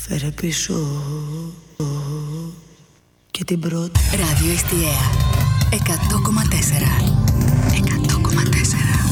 Φέρε πίσω και την πρώτη. Ράδιο Εστιαία 100,4. 100,4.